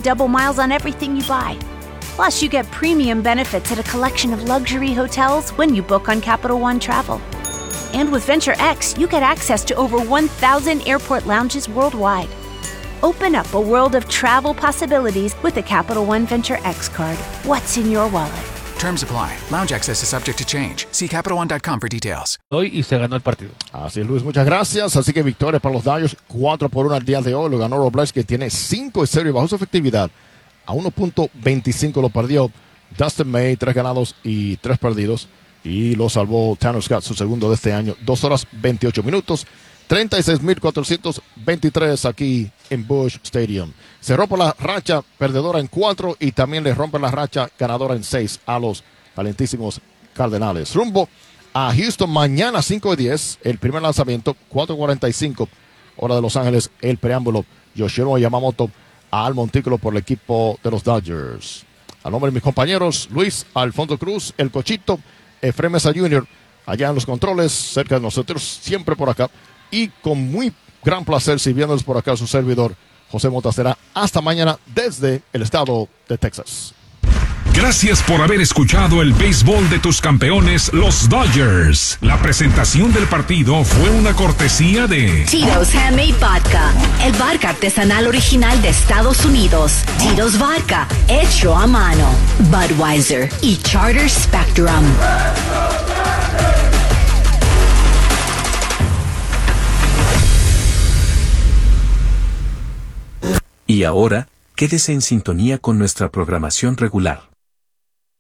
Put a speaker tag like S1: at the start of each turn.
S1: double miles on everything you buy. Plus, you get premium benefits at a collection of luxury hotels when you book on Capital One Travel. And with Venture X, you get access to over 1,000 airport lounges worldwide. Open up a world of travel possibilities with the Capital One Venture X card. What's in your wallet?
S2: Terms apply. Lounge access is subject to change. See CapitalOne.com for details.
S3: Hoy y se ganó el partido.
S4: Así es, Luis, muchas gracias. Así que victoria para los Dodgers, 4-1 al día de hoy. Lo ganó Robles, que tiene 5-0 y bajo su efectividad. A 1.25 lo perdió Dustin May, 3 ganados y 3 perdidos. Y lo salvó Tanner Scott, su segundo de este año. 2 horas 28 minutos. 36,423 aquí en Busch Stadium. Se rompe la racha perdedora en 4 y también le rompe la racha ganadora en 6 a los talentísimos Cardenales. Rumbo a Houston mañana 5:10, el primer lanzamiento, 4:45 hora de Los Ángeles, el preámbulo. Yoshiro Yamamoto al montículo por el equipo de los Dodgers. A nombre de mis compañeros, Luis Alfonso Cruz, el Cochito, Efraín Mesa Jr., allá en los controles, cerca de nosotros, siempre por acá. Y con muy gran placer sirviéndoles por acá su servidor, José Mota. Será hasta mañana desde el estado de Texas.
S5: Gracias por haber escuchado el béisbol de tus campeones, los Dodgers. La presentación del partido fue una cortesía de
S6: Tito's Handmade Vodka, el vodka artesanal original de Estados Unidos. Tito's Vodka, hecho a mano. Budweiser y Charter Spectrum.
S7: Y ahora, quédese en sintonía con nuestra programación regular.